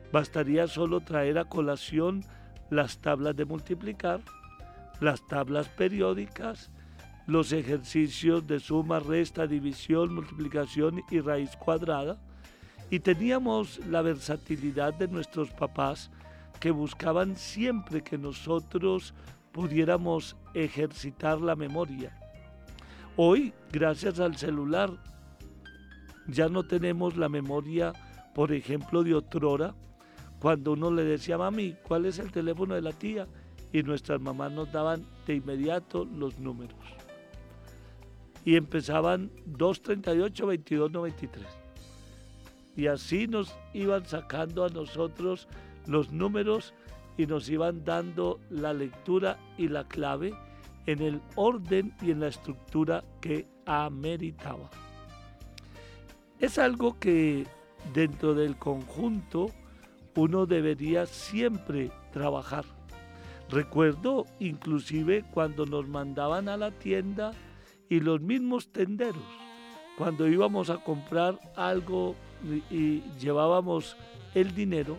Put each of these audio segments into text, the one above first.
Bastaría solo traer a colación las tablas de multiplicar, las tablas periódicas, los ejercicios de suma, resta, división, multiplicación y raíz cuadrada, y teníamos la versatilidad de nuestros papás que buscaban siempre que nosotros pudiéramos ejercitar la memoria. Hoy, gracias al celular, ya no tenemos la memoria, por ejemplo, de otrora, cuando uno le decía: mami, ¿cuál es el teléfono de la tía? Y nuestras mamás nos daban de inmediato los números. Y empezaban 238 2293. Y así nos iban sacando a nosotros los números y nos iban dando la lectura y la clave en el orden y en la estructura que ameritaba. Es algo que dentro del conjunto uno debería siempre trabajar. Recuerdo inclusive cuando nos mandaban a la tienda y los mismos tenderos, cuando íbamos a comprar algo y llevábamos el dinero,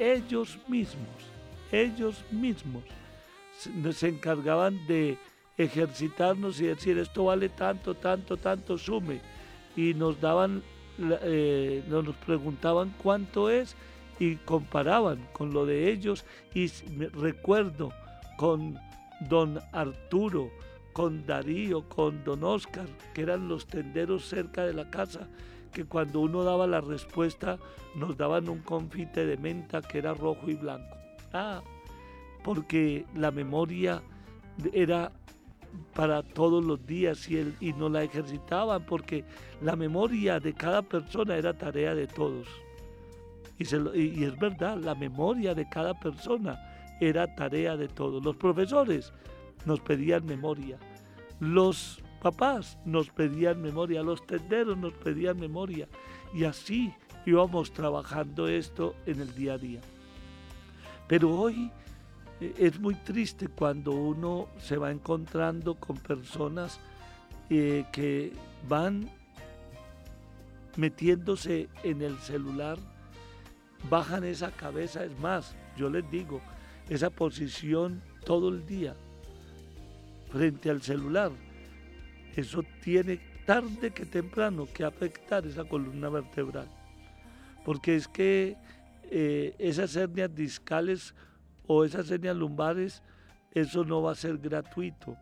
ellos mismos se encargaban de ejercitarnos y decir: esto vale tanto, tanto, tanto, sume. Y nos daban, nos preguntaban cuánto es y comparaban con lo de ellos. Y recuerdo con don Arturo, con Darío, con don Oscar, que eran los tenderos cerca de la casa, que cuando uno daba la respuesta nos daban un confite de menta que era rojo y blanco. Porque la memoria era para todos los días y nos la ejercitaban, porque la memoria de cada persona era tarea de todos. Y es verdad, la memoria de cada persona era tarea de todos. Los profesores nos pedían memoria, los papás nos pedían memoria, los tenderos nos pedían memoria, y así íbamos trabajando esto en el día a día. Pero hoy es muy triste cuando uno se va encontrando con personas que van metiéndose en el celular, bajan esa cabeza. Es más, yo les digo, esa posición todo el día frente al celular, eso tiene tarde que temprano que afectar esa columna vertebral, porque es que esas hernias discales o esas hernias lumbares, eso no va a ser gratuito.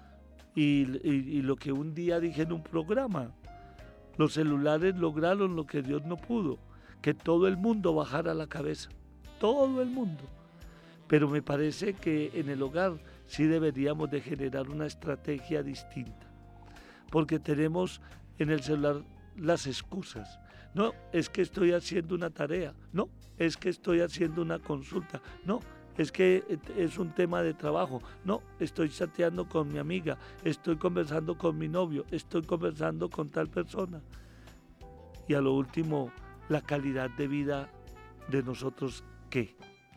Y lo que un día dije en un programa, los celulares lograron lo que Dios no pudo, que todo el mundo bajara la cabeza, todo el mundo. Pero me parece que en el hogar sí deberíamos de generar una estrategia distinta, porque tenemos en el celular las excusas. No, es que estoy haciendo una tarea. No, es que estoy haciendo una consulta. No, es que es un tema de trabajo. No, estoy chateando con mi amiga, estoy conversando con mi novio, estoy conversando con tal persona. Y a lo último, la calidad de vida de nosotros, ¿qué?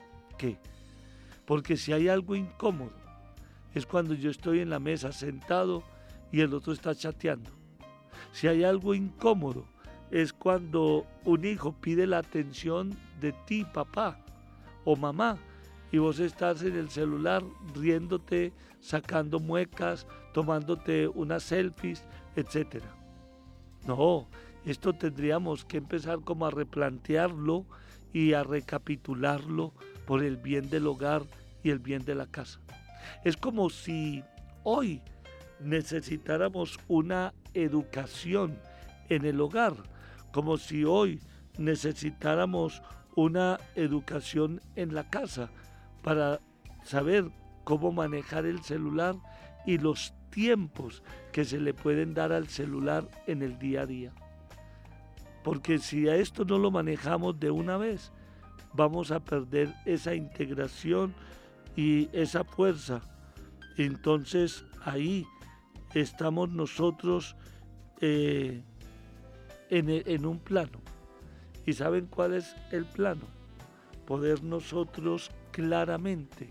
Porque si hay algo incómodo, es cuando yo estoy en la mesa sentado y el otro está chateando. Si hay algo incómodo, es cuando un hijo pide la atención de ti, papá o mamá, y vos estás en el celular riéndote, sacando muecas, tomándote unas selfies, etc. No, esto tendríamos que empezar como a replantearlo y a recapitularlo por el bien del hogar y el bien de la casa. Es como si hoy necesitáramos una educación en el hogar, como si hoy necesitáramos una educación en la casa para saber cómo manejar el celular y los tiempos que se le pueden dar al celular en el día a día. Porque si a esto no lo manejamos de una vez, vamos a perder esa integración y esa fuerza. Entonces ahí estamos nosotros en un plano. ¿Y saben cuál es el plano? Poder nosotros claramente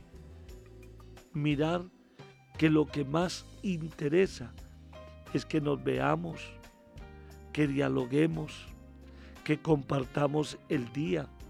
mirar que lo que más interesa es que nos veamos, que dialoguemos, que compartamos el día,